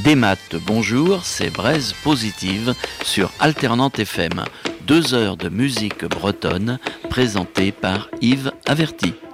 Des maths, bonjour, c'est Braise Positive sur Alternante FM. 2 heures de musique bretonne présentée par Yves Averti.